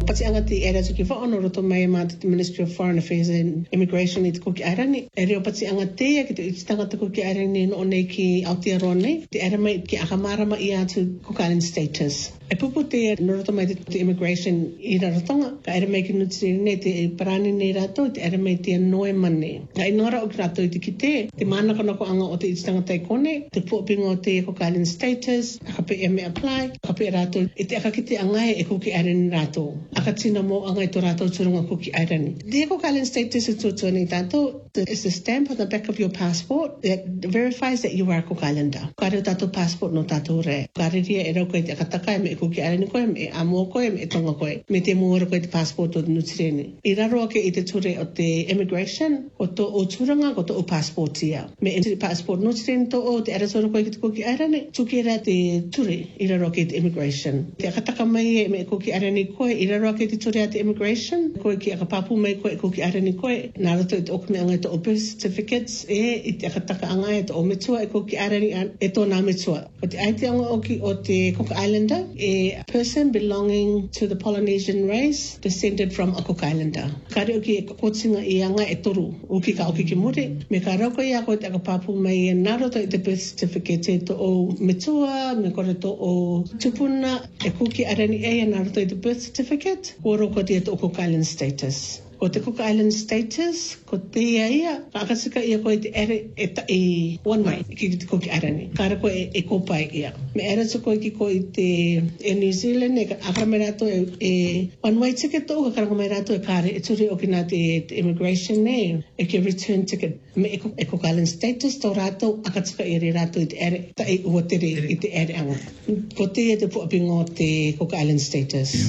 pati anga te era tuki whaono roto mai ma te Ministry of Foreign Affairs and Immigration i te kuki arani. E reo pati anga te ki te tangata kuki arani no nei ki Aotearoa nei. Te era mai ki akamarama i atu Cook Island status. E pupu te no roto mai te immigration i rarotonga. Ka era mai ki nutiri nei te parani nei rato, te era mai te noe mane. Ka inora o ki rato i te ki te manaka nako anga o te tangata i kone, te puapinga o te Cook Island status, aka pe e me apply, aka pe rato i te aka ki te angai e kuki arani rato. Aka tina mo angai to rato turunga kuki arani. The Cook Island status is to ni tato. It's a stamp on the back of your passport that verifies that you are a Cook Islander. Kare tato passport no tato re. Kare ria e rau koe te akataka me e kuki arani koe, me amo koe, me e tonga koe. Me te muara koe te passport o nutirene. I raro ake i te ture o te immigration, o to o turanga, o to o passport ia. Me e te passport nutirene to o te aratora koe ki te kuki arani, tuki era te ture i raro ake te immigration. Te akataka mai e me e kuki arani koe, i raro ake te ture a te immigration, koe ki akapapu mai koe e kuki arani koe, nā roto i te okame anga o birth certificates i te akataka anga e o metua e kuki arani e tō metua. O te aite anga o te Cook Islander a person belonging to the Polynesian race descended from a Cook Islander. Kare oki e kotinga i anga e toru uki ka oki ki mure. Me ka rauko i ako te akapapu mai e nā roto i te birth certificate e to o metua, me kore to o tupuna e kuki arani e nā roto i te birth certificate, ko roko te o Cook Island status. Ko te Cook Island status, ko te ia, ka akasika ia koe te ere e one way, ki te kuki arani. Kara koe e kopai ia. Me ere tu koe ki koe te New Zealand, e akara mai rato e one way ticket o, ka karanga mai rato e kare, e turi o ki nā te immigration ne, e ki return ticket. Me e Cook Island status, tō rato, akatika i re rato i te ere, ta e ua tere i te ere anga. Ko te e te puapingo te Cook Island status.